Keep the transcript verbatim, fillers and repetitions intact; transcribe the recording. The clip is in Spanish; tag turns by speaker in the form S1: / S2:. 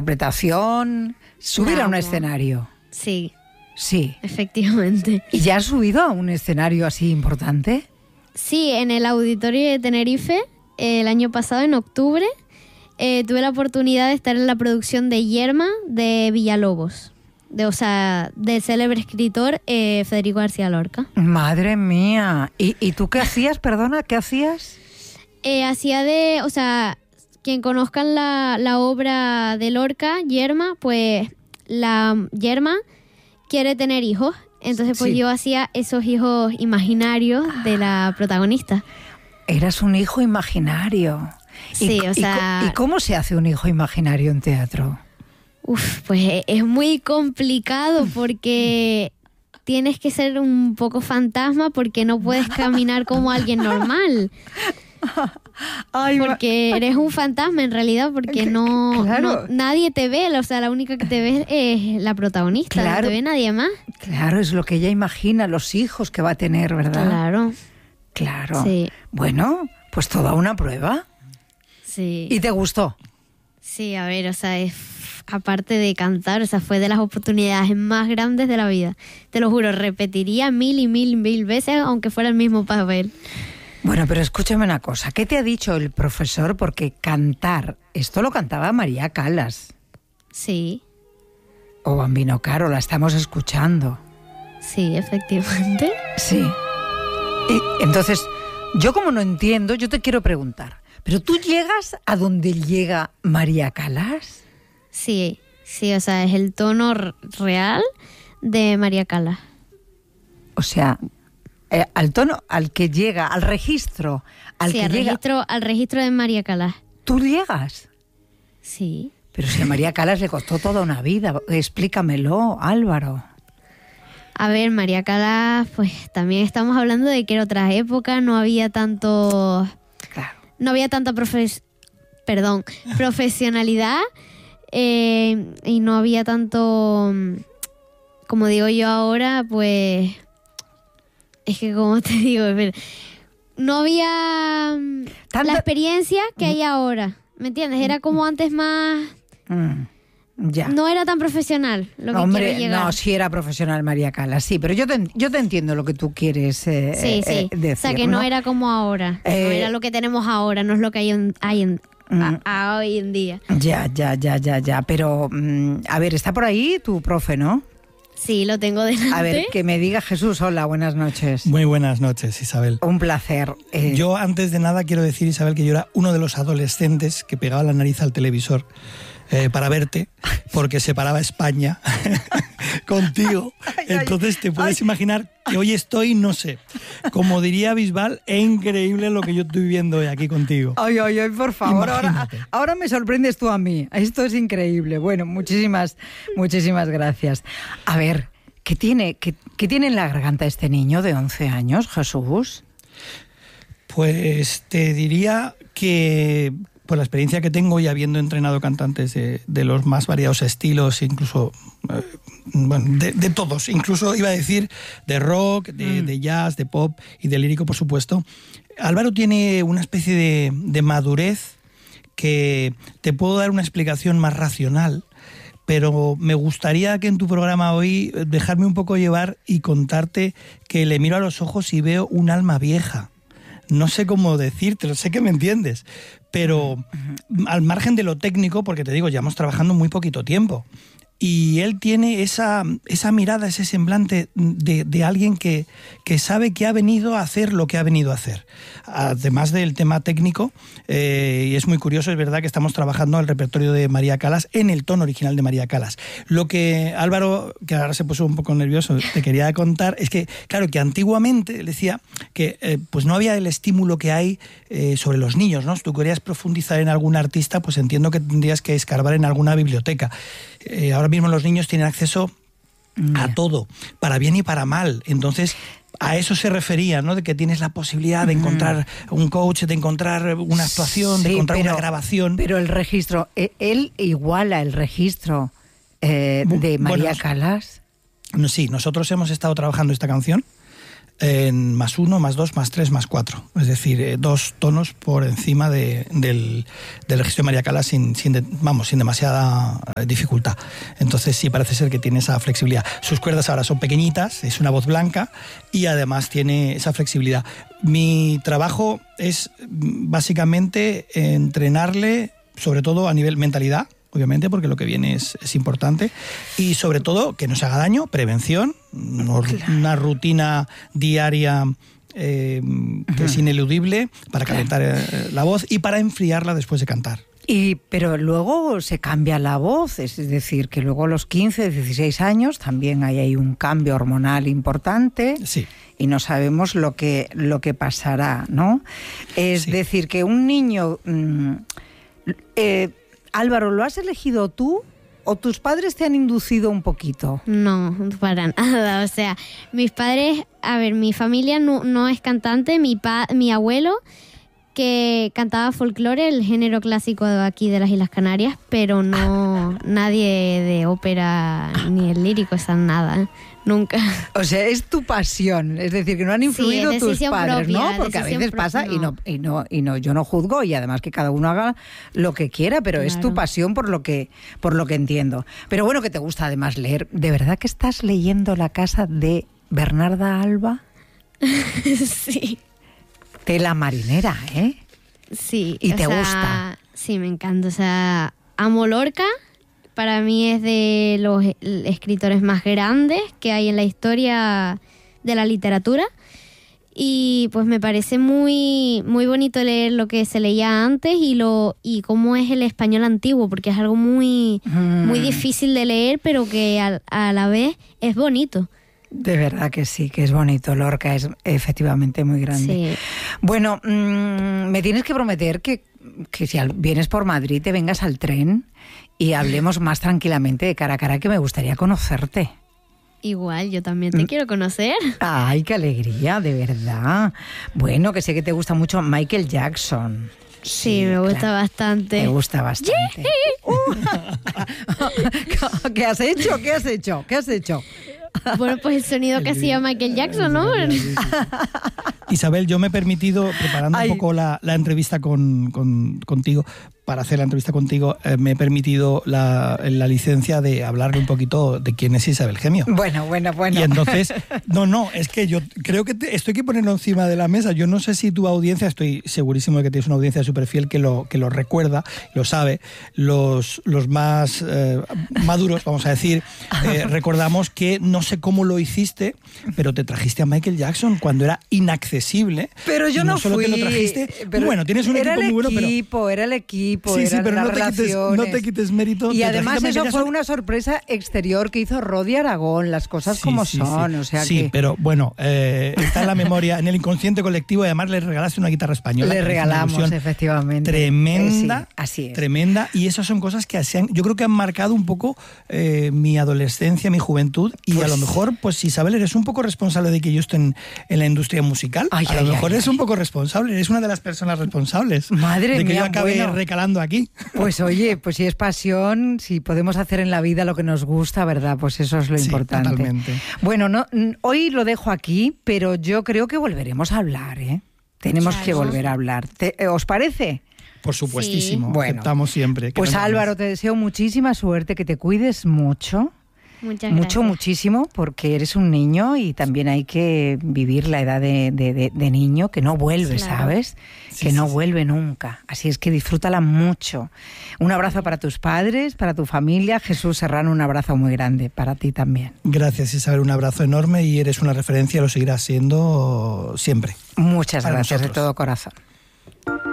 S1: interpretación, subir
S2: No,
S1: a un
S2: no.
S1: escenario.
S2: Sí,
S1: Sí.
S2: efectivamente.
S1: ¿Y ya has subido a un escenario así importante?
S2: Sí, en el Auditorio de Tenerife, eh, el año pasado, en octubre, eh, tuve la oportunidad de estar en la producción de Yerma de Villalobos, de, o sea, del célebre escritor eh, Federico García Lorca.
S1: Madre mía. ¿Y, y tú qué hacías, perdona? ¿Qué hacías?
S2: Eh, hacía de, o sea, quien conozcan la, la obra de Lorca, Yerma, pues la Yerma quiere tener hijos. Entonces, pues
S1: Sí.
S2: yo hacía esos hijos imaginarios de la protagonista.
S1: Eras un hijo imaginario.
S2: Sí,
S1: ¿Y,
S2: o
S1: y
S2: sea-
S1: co- ¿Y cómo se hace un hijo imaginario en teatro?
S2: Uf, pues es muy complicado porque tienes que ser un poco fantasma porque no puedes caminar como alguien normal.
S1: Ay, ma-
S2: Porque eres un fantasma en realidad, porque no,
S1: Claro.
S2: no- nadie te ve, o sea, la única que te ve es la protagonista,
S1: Claro.
S2: no te ve nadie más.
S1: Claro, es lo que ella imagina, los hijos que va a tener, ¿verdad?
S2: Claro,
S1: Claro.
S2: Sí.
S1: Bueno, pues toda una prueba.
S2: sí.
S1: ¿Y te gustó?
S2: Sí, a ver, o sea, es, aparte de cantar, o sea, fue de las oportunidades más grandes de la vida. Te lo juro, repetiría mil y mil y mil veces, aunque fuera el mismo papel.
S1: Bueno, pero escúchame una cosa. ¿Qué te ha dicho el profesor? Porque cantar, esto lo cantaba María Callas
S2: Sí,
S1: o Bambino Caro, la estamos escuchando.
S2: sí, efectivamente.
S1: Sí. Y entonces, yo como no entiendo, yo te quiero preguntar, ¿pero tú llegas a donde llega María Callas?
S2: Sí, sí, o sea, es el tono r- real de María Callas.
S1: O sea, eh, al tono al que llega, al registro, al
S2: Sí,
S1: que
S2: al
S1: llega,
S2: registro, al registro de María Callas.
S1: tú llegas.
S2: Sí.
S1: Pero si a María Callas le costó toda una vida, explícamelo, Álvaro.
S2: A ver, María Callas, pues también estamos hablando de que era otra época, no había tanto,
S1: Claro.
S2: no había tanta profes, perdón, profesionalidad eh, y no había tanto, mm, como digo yo ahora, pues es que como te digo, es ver, no había mm,
S1: Tanta-
S2: la experiencia que hay ahora, ¿me entiendes? Era como antes más,
S1: Mm, ya.
S2: no era tan profesional lo que
S1: Hombre,
S2: quiero llegar.
S1: no, sí era profesional María Callas, sí, pero yo te, yo te entiendo lo que tú quieres eh,
S2: Sí, sí.
S1: eh, decir,
S2: o sea, que no, era como ahora. no
S1: Eh,
S2: era lo que tenemos ahora, no es lo que hay, en, hay en- a, a hoy en día.
S1: Ya, ya, ya, ya, ya, pero mm, a ver, está por ahí tu profe, ¿no?
S2: Sí, lo tengo delante.
S1: A ver, que me diga Jesús, hola, buenas noches.
S3: Muy buenas noches, Isabel.
S1: Un placer. eh,
S3: Yo, antes de nada, quiero decir, Isabel, que yo era uno de los adolescentes que pegaba la nariz al televisor eh, para verte, porque separaba España contigo. Entonces te puedes imaginar que hoy estoy, no sé, como diría Bisbal, es increíble lo que yo estoy viendo hoy aquí contigo.
S1: Ay, ay, ay, por favor, ahora,
S3: Imagínate.
S1: ahora me sorprendes tú a mí. Esto es increíble. Bueno, muchísimas, muchísimas gracias. A ver, ¿qué tiene, qué, qué tiene en la garganta este niño de once años, Jesús?
S3: Pues te diría que por la experiencia que tengo y habiendo entrenado cantantes de, de los más variados estilos, incluso eh, bueno, de, de todos, incluso iba a decir de rock, de,
S1: Mm.
S3: de jazz, de pop y de lírico, por supuesto, Álvaro tiene una especie de, de madurez que te puedo dar una explicación más racional, pero me gustaría que en tu programa hoy eh, dejarme un poco llevar y contarte que le miro a los ojos y veo un alma vieja. No sé cómo decírtelo, sé que me entiendes, pero al margen de lo técnico, porque te digo, llevamos trabajando muy poquito tiempo, y él tiene esa, esa mirada, ese semblante de, de alguien que, que sabe que ha venido a hacer lo que ha venido a hacer. Además del tema técnico, eh, y es muy curioso, es verdad que estamos trabajando el repertorio de María Callas en el tono original de María Callas. Lo que Álvaro, que ahora se puso un poco nervioso, te quería contar, es que, claro, que antiguamente él decía que eh, pues no había el estímulo que hay eh, sobre los niños, ¿no? Si tú querías profundizar en algún artista, pues entiendo que tendrías que escarbar en alguna biblioteca. Eh, ahora mismo los niños tienen acceso a
S1: Ya.
S3: todo, para bien y para mal. Entonces, a eso se refería, ¿no? De que tienes la posibilidad de encontrar un coach, de encontrar una actuación, de
S1: Sí,
S3: encontrar
S1: pero-
S3: una grabación.
S1: Pero el registro, eh, él iguala el registro eh, de
S3: Bu-
S1: María
S3: bueno,
S1: Callas.
S3: No, sí, nosotros hemos estado trabajando esta canción en más uno, más dos, más tres, más cuatro. Es decir, eh, dos tonos por encima de, del, del registro de María Callas sin, sin, de, vamos, sin demasiada dificultad. Entonces sí parece ser que tiene esa flexibilidad. Sus cuerdas ahora son pequeñitas, es una voz blanca y además tiene esa flexibilidad. Mi trabajo es básicamente entrenarle, sobre todo a nivel mentalidad, obviamente, porque lo que viene es, es importante, y sobre todo que no se haga daño, prevención, no, claro. una rutina diaria eh, que uh-huh. es ineludible para claro. calentar eh, la voz y para enfriarla después de cantar.
S1: Y, pero luego se cambia la voz, es decir, que luego a los quince, dieciséis años también hay, hay un cambio hormonal importante
S3: sí.
S1: y no sabemos lo que, lo que pasará, ¿no? Es sí. decir, que un niño... Mmm, eh, Álvaro, ¿lo has elegido tú o tus padres te han inducido un poquito?
S2: No, para nada. O sea, mis padres, a ver, mi familia no, no es cantante. Mi pa, mi abuelo, que cantaba folclore, el género clásico de aquí de las Islas Canarias, pero no nadie de ópera ni el lírico, esa nada. Nunca.
S1: O sea, es tu pasión, es decir, que no han influido
S2: sí,
S1: tus padres,
S2: propia,
S1: ¿no? Porque a veces
S2: propia,
S1: pasa
S2: no.
S1: y no y no y no yo no juzgo y además que cada uno haga lo que quiera, pero claro. es tu pasión por lo que por lo que entiendo. Pero bueno, que te gusta además leer. ¿De verdad que estás leyendo La casa de Bernarda Alba?
S2: Sí.
S1: Tela marinera, ¿eh?
S2: Sí.
S1: ¿Y te
S2: sea,
S1: gusta?
S2: Sí, me encanta, o sea, amo Lorca. Para mí es de los escritores más grandes que hay en la historia de la literatura y pues me parece muy muy bonito leer lo que se leía antes y lo y cómo es el español antiguo, porque es algo muy mm. muy difícil de leer, pero que a, a la vez es bonito.
S1: De verdad que sí, que es bonito. Lorca es efectivamente muy grande. Sí. Bueno, mmm, me tienes que prometer que, que si vienes por Madrid te vengas al tren y hablemos más tranquilamente de cara a cara, que me gustaría conocerte.
S2: Igual, yo también te mm. quiero conocer.
S1: Ay, qué alegría, de verdad. Bueno, que sé que te gusta mucho Michael Jackson.
S2: Sí, sí me gusta claro. bastante.
S1: Me gusta bastante. Uh. ¿Qué has hecho? ¿Qué has hecho? ¿Qué has hecho?
S2: Bueno, pues el sonido que hacía Michael Jackson, ¿no?
S3: Isabel, yo me he permitido, preparando
S1: Ay.
S3: un poco la, la entrevista con, con, contigo, para hacer la entrevista contigo, eh, me he permitido la, la licencia de hablarle un poquito de quién es Isabel Gemio.
S1: Bueno, bueno, bueno.
S3: Y entonces, no, no, es que yo creo que te, esto hay que ponerlo encima de la mesa. Yo no sé si tu audiencia, estoy segurísimo de que tienes una audiencia súper fiel que lo, que lo recuerda, lo sabe. Los, los más eh, maduros, vamos a decir, eh, recordamos que no sé cómo lo hiciste, pero te trajiste a Michael Jackson cuando era inaccesible.
S1: Pero yo no,
S3: no solo
S1: fui.
S3: Te lo trajiste, pero bueno, tienes un equipo muy bueno, pero...
S1: Era el equipo, era el equipo.
S3: Sí, sí, pero no te, quites, no te quites mérito.
S1: Y además eso fue una sorpresa exterior que hizo Rodi Aragón, las cosas
S3: sí,
S1: como
S3: sí,
S1: son.
S3: Sí,
S1: o sea
S3: sí
S1: que...
S3: pero bueno, eh, está en la memoria, en el inconsciente colectivo, y además le regalaste una guitarra española.
S1: Le regalamos, efectivamente.
S3: Tremenda,
S1: eh, sí, así es.
S3: Tremenda, y esas son cosas que se han, yo creo que han marcado un poco eh, mi adolescencia, mi juventud, y pues, a lo mejor, pues Isabel, eres un poco responsable de que yo esté en, en la industria musical. Ay, a ay, lo mejor ay, eres ay. un poco responsable, eres una de las personas responsables.
S1: Madre
S3: de que
S1: mía,
S3: yo acabe
S1: bueno.
S3: recalando aquí.
S1: Pues oye, pues si es pasión, si podemos hacer en la vida lo que nos gusta, ¿verdad? Pues eso es lo
S3: sí,
S1: importante.
S3: Totalmente.
S1: Bueno, no, hoy lo dejo aquí, pero yo creo que volveremos a hablar, ¿eh? Tenemos claro. que volver a hablar. ¿Te, ¿Os parece?
S3: Por supuestísimo,
S1: sí. Bueno,
S3: aceptamos siempre.
S1: Pues no Álvaro, vamos. Te deseo muchísima suerte, que te cuides mucho.
S2: Muchas
S1: Mucho,
S2: gracias.
S1: muchísimo, porque eres un niño y también hay que vivir la edad de, de, de, de niño, que no vuelve, claro. ¿sabes? Sí, que no sí, vuelve sí. nunca. Así es que disfrútala mucho. Un abrazo para tus padres, para tu familia. Jesús Serrano, un abrazo muy grande para ti también.
S3: Gracias, Isabel, un abrazo enorme y eres una referencia, lo seguirás siendo siempre.
S1: Muchas
S3: para
S1: gracias
S3: nosotros.
S1: de todo corazón.